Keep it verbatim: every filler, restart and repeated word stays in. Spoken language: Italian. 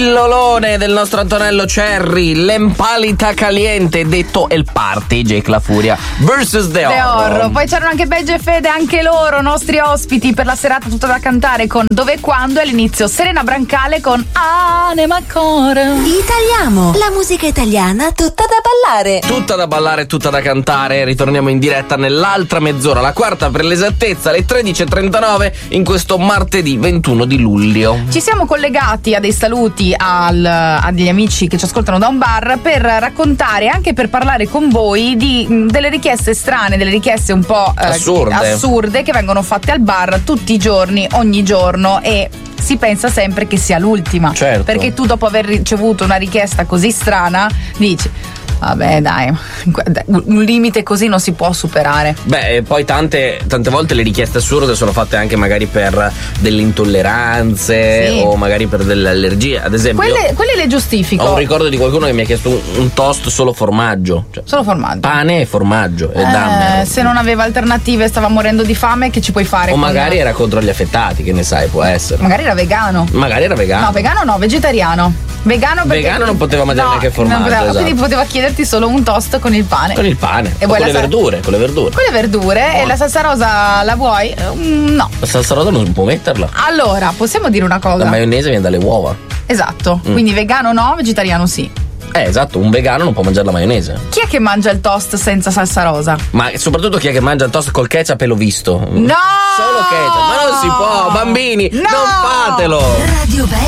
pillolone del nostro Antonello Cerri, l'empalita caliente, detto El Party, Jake La Furia versus The Horror. Poi c'erano anche Begge e Fede, anche loro nostri ospiti per la serata tutta da cantare con Dove e Quando, e all'inizio Serena Brancale con Anima Core. Italiamo, la musica italiana tutta da ballare. Tutta da ballare, tutta da cantare. Ritorniamo in diretta nell'altra mezz'ora, la quarta per l'esattezza, alle tredici e trentanove in questo martedì ventuno di luglio. Ci siamo collegati a dei saluti al, a degli amici che ci ascoltano da un bar per raccontare, anche per parlare con voi di mh, delle richieste strane, delle richieste un po' eh, assurde. assurde che vengono fatte al bar tutti i giorni, ogni giorno, e si pensa sempre che sia l'ultima. Certo. Perché tu, dopo aver ricevuto una richiesta così strana, dici vabbè dai, un limite così non si può superare. Beh, poi tante, tante volte le richieste assurde sono fatte anche magari per delle intolleranze, sì, o magari per delle allergie, ad esempio. Quelle, quelle le giustifico. Ho un ricordo di qualcuno che mi ha chiesto un, un toast solo formaggio, cioè solo formaggio, pane e formaggio, e eh, dammi. se non aveva alternative, stava morendo di fame, che ci puoi fare? O magari era contro gli affettati, che ne sai, può essere. Magari era vegano. Magari era vegano. No, vegano no, vegetariano. Vegano perché vegano non poteva mangiare no, neanche formaggio, poteva, esatto. Quindi poteva chiederti solo un toast con il pane. Con il pane. E o vuoi con la le sal- verdure, con le verdure. Con le verdure. Buono. E la salsa rosa la vuoi? Mm, no. La salsa rosa non può metterla. Allora, possiamo dire una cosa. La maionese viene dalle uova. Esatto. Mm. Quindi vegano no, vegetariano sì. Eh, esatto, un vegano non può mangiare la maionese. Chi è che mangia il toast senza salsa rosa? Ma soprattutto chi è che mangia il toast col ketchup e l'ho visto. No! Solo ketchup, ma non si può, bambini, no! non fatelo. Radio Bella